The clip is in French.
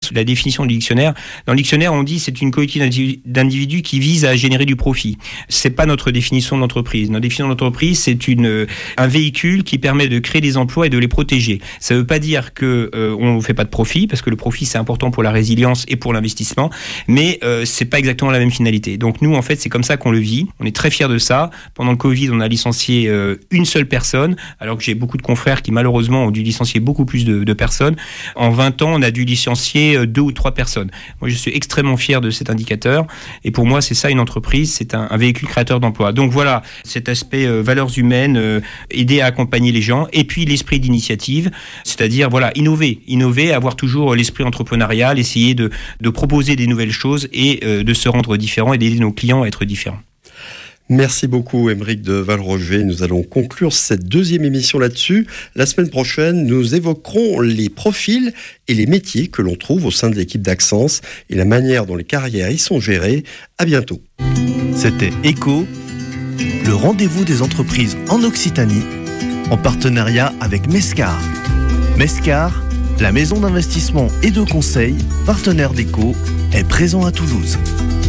la définition du dictionnaire. Dans le dictionnaire, on dit c'est une collectivité d'individus qui vise à générer du profit. C'est pas notre définition d'entreprise. Notre définition d'entreprise, c'est un véhicule qui permet de créer des emplois et de les protéger. Ça veut pas dire que on ne fait pas de profit, parce que le profit c'est important pour la résilience et pour l'investissement, mais c'est pas exactement la même finalité. Donc nous, en fait, c'est comme ça qu'on le vit. On est très fiers de ça. Pendant le Covid, on a licencié une seule personne, alors que j'ai beaucoup de confrères qui malheureusement ont dû licencier beaucoup plus de personnes. En 20 ans, on a dû licencier 2 ou 3 personnes. Moi, je suis extrêmement fier de cet indicateur. Et pour moi, c'est ça une entreprise, c'est un véhicule créateur d'emplois. Donc voilà, cet aspect valeurs humaines, aider à accompagner les gens. Et puis l'esprit d'initiative, c'est-à-dire voilà, innover, avoir toujours l'esprit entrepreneurial, essayer de proposer des nouvelles choses et de se rendre différent et d'aider nos clients à être différents. Merci beaucoup, Aymeric de Valroger. Nous allons conclure cette deuxième émission là-dessus. La semaine prochaine, nous évoquerons les profils et les métiers que l'on trouve au sein de l'équipe d'Axence et la manière dont les carrières y sont gérées. À bientôt. C'était ECHO, le rendez-vous des entreprises en Occitanie, en partenariat avec Mescar. Mescar, la maison d'investissement et de conseil, partenaire d'ECHO, est présent à Toulouse.